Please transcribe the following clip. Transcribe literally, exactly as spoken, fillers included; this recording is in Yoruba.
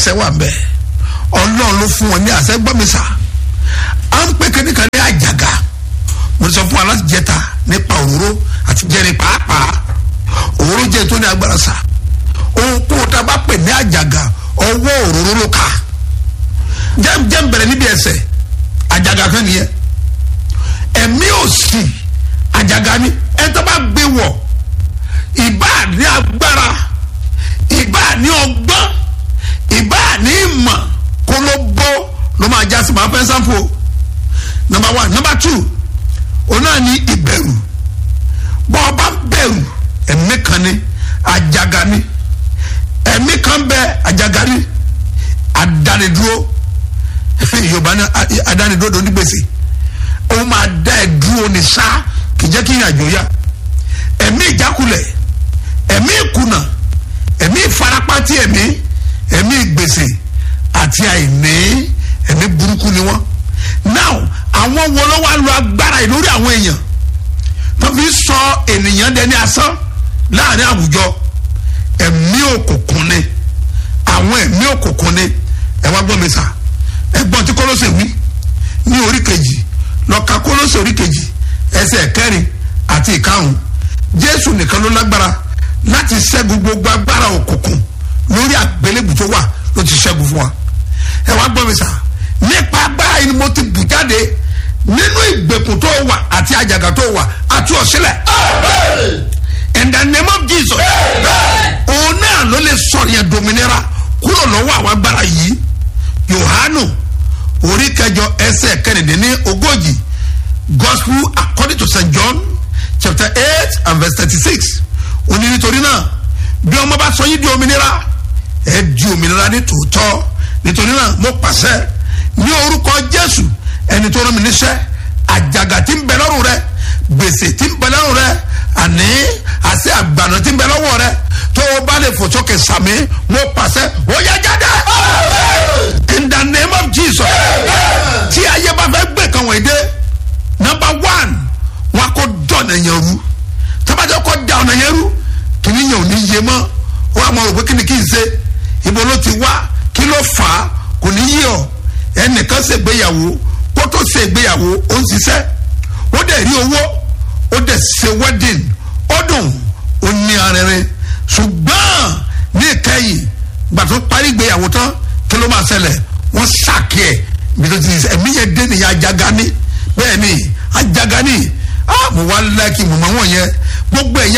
àṣẹ wà ń bẹ ọlọ́run ló fún wọn ní àṣẹ gbọ́mísà à ń pè kékeré ní àjàgà mo sọ fún wa láti jẹta nípa òróró àti jẹrin pàápàá òróró jẹ tó ní agbára sà òun kó o ta bá pè ní àjàgà ọwọ́ òróró ló kà jẹ́m jẹ́m bẹ̀rẹ̀ níbi ẹsẹ̀ àjàgà kan nìyẹn ẹ̀mí òsì àjàgà ni ẹ̀ tó bá gbé wọ̀ ìbá ní agbára ìbá ní ọgbọ́n ìbá ní ìmọ̀ kó ló bó ló máa já sí máa fẹ́ sáfò number one number two òun náà ní ìbẹ̀rù bọ́ ọ bá bẹ̀rù ẹ̀mí kan ní àjàgà ni ẹ̀mí kan bẹ àjàgà ni àdánidúró yorùbá ní àdánidúró tó ní gbèsè ó máa dá ẹ dúró ní sá kì í jẹ́ kí ìrìnàjò yá ẹ̀mí ìjákulẹ̀ ẹ̀mí ìkùnà ẹ̀mí ìfarapátí ẹ̀mí ẹ̀mí ìgbèsè àti àìní ẹ̀mí burúkú ni wọ́n now àwọn wo ló wá lo agbára yìí lórí àwọn èèyàn tó fi sọ ènìyàn dẹni asán láàrin àwùjọ ẹ̀mí òkùnkùn ni àwọn ẹ̀mí òkùnkùn ni ẹ wá gbọ́ mi sà ẹgbọ́n tí Kólósè wí ní orí kejì lọ́ka Kólósè orí kejì ẹsẹ̀ kẹrin àti ìkarùn Jésù nìkan ló lágbára láti ṣẹ́gun gbogbo agbára òkùnkùn lórí àgbélébù tó wà ló ti ṣẹ́gun fún wa ẹ wá gbọ́ mi sà nípa agbára yìí ni mo ti bù jáde nínú ìgbèkùn tó wà àti àjàgà tó wà àti ọ̀sílẹ̀ in the name of Jesus òun náà ló lè sọ̀rọ̀ yẹn dominira kúrò lọ́wọ́ àwọn agbára yìí Yohanu orí kẹjọ ẹsẹ̀ kẹrìndínní ogójì Gospel according to Saint John chapter eight and verse thirty-six òní nítorí náà bí ọmọ bá sọ yín di òmìnira ẹ di òmìnira ní tòótọ́ nítorí náà mo pàṣẹ ní orúkọ Jésù ẹni tó rán mi níṣẹ́ àjàgà tí ń bẹ lọ́rùn rẹ gbèsè tí ń bẹ lọ́rùn rẹ àní àti àgbàna tí ń bẹ lọ́wọ́ rẹ tó o bá lè fò sókè sàmì mo pàṣẹ ó yá jáde in the name of Jesus tí ayé bá fẹ́ gbé kan wọ̀nyí dé number one wọn kò dọ̀nà yẹn rú tábàjọ́ kò da ọ̀nà yẹn rú kìíní yẹn ò ní yé mọ́ wọn àmọ́ òwe kí ni kí n ṣe ibo ló ti wá kí ló fà á kò ní yé ọ ẹnìkan ṣègbéyàwó kó tó ṣègbéyàwó ó ń ṣiṣẹ́ ó dẹ̀ rí owó ó dẹ̀ ṣe wedding ó dùn ó ní arìnrìn ṣùgbọ́n ní ìkẹyìn gbàtó parí ìgbéyàwó tán kí ló máa ṣẹlẹ̀ wọ́n ṣàkí ẹ̀ bí tó ti ṣe ẹ̀mí yẹn dé nìyẹn Ajagani bẹ́ẹ̀ ni Ajagani ah mo wá láìkí mọ̀mọ́ wọ̀nyẹn gbogbo ẹ̀yà.